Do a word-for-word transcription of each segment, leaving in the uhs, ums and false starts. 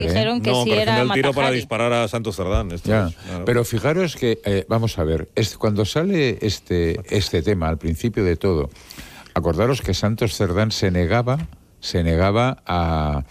Dijeron ¿Eh? que no, si pero era el Mata tiro para Hari. disparar a Santos Cerdán. Esto Ya, es, claro. pero fijaros que, eh, vamos a ver, es, cuando sale este, este tema, al principio de todo, acordaros que Santos Cerdán se negaba, se negaba a,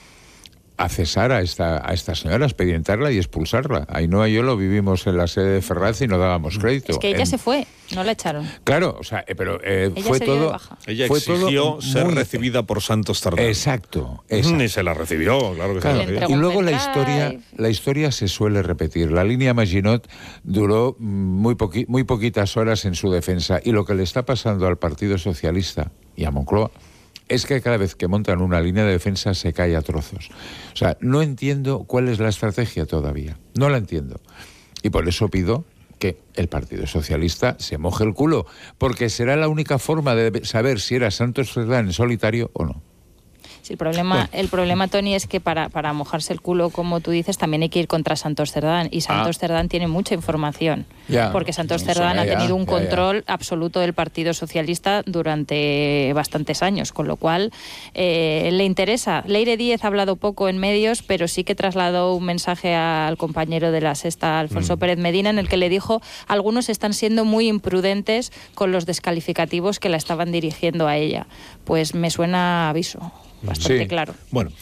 a cesar a esta, a esta señora, a expedientarla y expulsarla. Ainhoa y yo lo vivimos en la sede de Ferraz y no dábamos crédito. Es que ella en, se fue, no la echaron. Claro, o sea, eh, pero eh, Ella fue se dio de todo... baja. Ella fue exigió todo ser muy- recibida por Santos Cerdán. Exacto, exacto. Y se la recibió, claro que Claro, se la recibió. entregó y un luego la pendrive. historia, la historia se suele repetir. La línea Maginot duró muy, poqui- muy poquitas horas en su defensa, y lo que le está pasando al Partido Socialista y a Moncloa es que cada vez que montan una línea de defensa se cae a trozos. O sea, no entiendo cuál es la estrategia todavía. No la entiendo. Y por eso pido que el Partido Socialista se moje el culo, porque será la única forma de saber si era Santos Cerdán en solitario o no. Sí, el problema, Bueno. el problema, Toni, es que para, para mojarse el culo, como tú dices, también hay que ir contra Santos Cerdán. Y Santos Ah. Cerdán tiene mucha información. Ya. Porque Santos Eso, Cerdán ya, ha ya, tenido un ya, ya. control absoluto del Partido Socialista durante bastantes años. Con lo cual, eh, le interesa. Leire Díez ha hablado poco en medios, pero sí que trasladó un mensaje al compañero de la Sexta, Alfonso Mm. Pérez Medina, en el que le dijo: algunos están siendo muy imprudentes con los descalificativos que la estaban dirigiendo a ella. Pues me suena a aviso. Bastante Sí. claro. Bueno,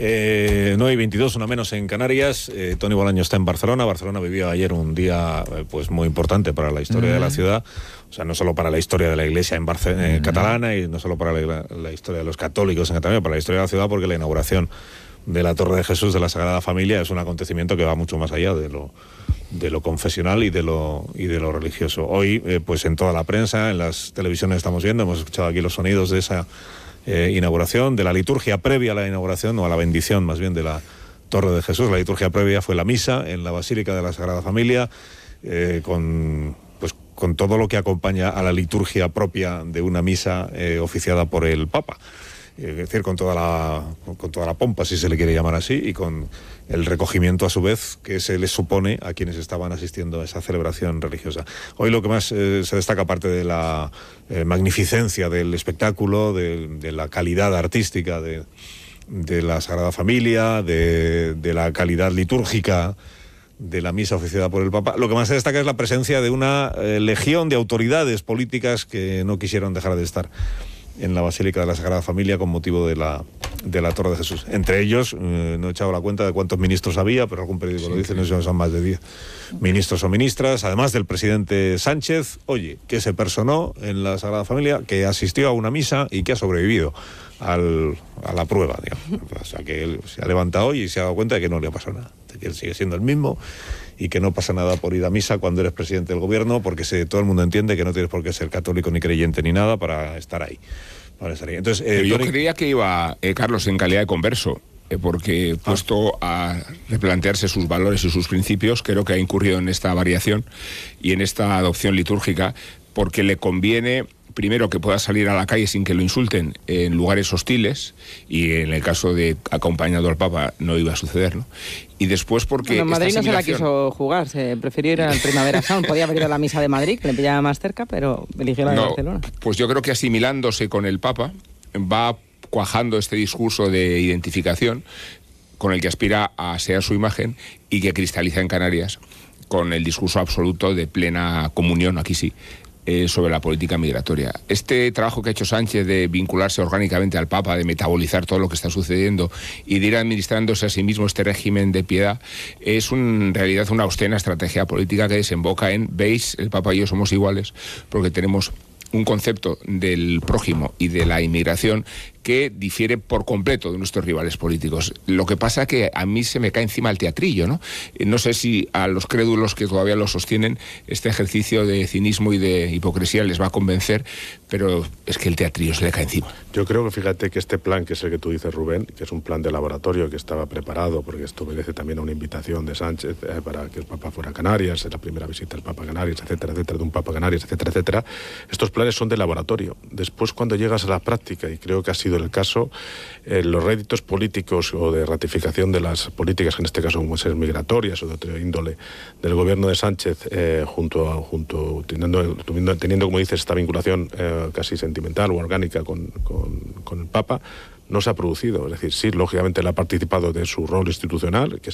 eh, nueve y veintidós, una menos en Canarias. Eh, Toni Bolaño está en Barcelona. Barcelona vivió ayer un día eh, pues muy importante para la historia Mm. de la ciudad. O sea, no solo para la historia de la Iglesia en Barce- eh, catalana, y no solo para la, la historia de los católicos en Cataluña, para la historia de la ciudad, porque la inauguración de la Torre de Jesús de la Sagrada Familia es un acontecimiento que va mucho más allá de lo de lo confesional y de lo y de lo religioso. Hoy, eh, pues en toda la prensa, en las televisiones estamos viendo, hemos escuchado aquí los sonidos de esa Eh, inauguración, de la liturgia previa a la inauguración, o a la bendición más bien, de la Torre de Jesús. La liturgia previa fue la misa en la Basílica de la Sagrada Familia, eh, con, pues, con todo lo que acompaña a la liturgia propia de una misa eh, oficiada por el Papa. Eh, es decir, con toda la con toda la pompa, si se le quiere llamar así, y con el recogimiento a su vez que se les supone a quienes estaban asistiendo a esa celebración religiosa. Hoy lo que más eh, se destaca, aparte de la eh, magnificencia del espectáculo, de, de la calidad artística de, de la Sagrada Familia, de, de la calidad litúrgica de la misa oficiada por el Papa, lo que más se destaca es la presencia de una eh, legión de autoridades políticas que no quisieron dejar de estar en la Basílica de la Sagrada Familia con motivo de la, de la Torre de Jesús. Entre ellos, eh, no he echado la cuenta de cuántos ministros había, pero algún periódico lo dice, no sé si son más de diez ministros o ministras, además del presidente Sánchez, oye, que se personó en la Sagrada Familia, que asistió a una misa y que ha sobrevivido al, a la prueba, digamos. O sea, que él se ha levantado y se ha dado cuenta de que no le ha pasado nada, de que él sigue siendo el mismo y que no pasa nada por ir a misa cuando eres presidente del gobierno, porque se, todo el mundo entiende que no tienes por qué ser católico ni creyente ni nada para estar ahí. Para estar ahí. Entonces, eh, yo Toni... creía que iba eh, Carlos en calidad de converso, eh, porque Ah. puesto a replantearse sus valores y sus principios, creo que ha incurrido en esta variación y en esta adopción litúrgica, porque le conviene, primero, que pueda salir a la calle sin que lo insulten en lugares hostiles, y en el caso de acompañado al Papa no iba a suceder, ¿no? Y después porque... Bueno, en Madrid esta no se la asimilación- quiso jugar, se prefirió ir al Primavera Sound. Podía haber ido a la misa de Madrid, que le pillaba más cerca, pero eligió la de No, Barcelona. pues yo creo que asimilándose con el Papa va cuajando este discurso de identificación con el que aspira a ser su imagen y que cristaliza en Canarias con el discurso absoluto de plena comunión, aquí sí, eh, sobre la política migratoria. Este trabajo que ha hecho Sánchez de vincularse orgánicamente al Papa, de metabolizar todo lo que está sucediendo y de ir administrándose a sí mismo este régimen de piedad, es un, en realidad una obscena estrategia política que desemboca en, veis, el Papa y yo somos iguales porque tenemos un concepto del prójimo y de la inmigración que difiere por completo de nuestros rivales políticos. Lo que pasa que a mí se me cae encima el teatrillo, ¿no? No sé si a los crédulos que todavía lo sostienen este ejercicio de cinismo y de hipocresía les va a convencer, pero es que el teatrillo se le cae encima. Yo creo que fíjate que este plan, que es el que tú dices, Rubén, que es un plan de laboratorio que estaba preparado, porque esto obedece también a una invitación de Sánchez eh, para que el Papa fuera a Canarias, la primera visita del Papa a Canarias, etcétera, etcétera, de un Papa a Canarias, etcétera, etcétera. Estos planes son de laboratorio. Después, cuando llegas a la práctica, y creo que ha sido sucedido en el caso, eh, los réditos políticos o de ratificación de las políticas, que en este caso como ser migratorias o de otra índole, del gobierno de Sánchez, eh, junto a, junto teniendo, teniendo, teniendo, como dices, esta vinculación eh, casi sentimental o orgánica con, con, con el Papa, no se ha producido. Es decir, sí, lógicamente él ha participado de su rol institucional, que